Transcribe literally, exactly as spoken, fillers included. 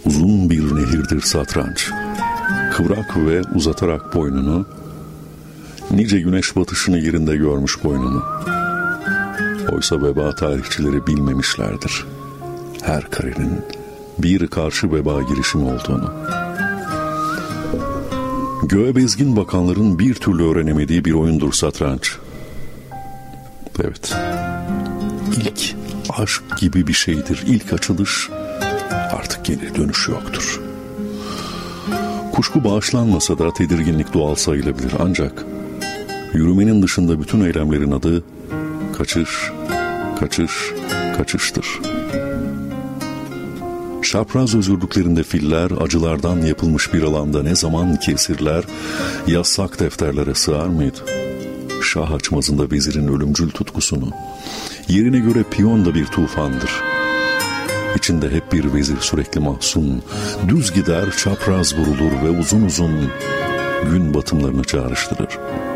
Uzun bir nehirdir satranç. Kıvrak ve uzatarak boynunu, nice güneş batışını yerinde görmüş boynunu. Oysa veba tarihçileri bilmemişlerdir her karenin bir karşı veba girişimi olduğunu. Göğe bezgin bakanların bir türlü öğrenemediği bir oyundur satranç. Evet, ilk aşk gibi bir şeydir. İlk açılış, artık geri dönüş yoktur. Kuşku bağışlanmasa da tedirginlik doğal sayılabilir. Ancak yürümenin dışında bütün eylemlerin adı kaçış, kaçış, kaçıştır. Çapraz özgürlüklerinde filler, acılardan yapılmış bir alanda ne zaman ki esirler yasak defterlere sığar mıydı? Şah açmazında vezirin ölümcül tutkusunu, yerine göre piyon da bir tufandır. İçinde hep bir vezir sürekli mahzun, düz gider, çapraz vurulur ve uzun uzun gün batımlarını çağrıştırır.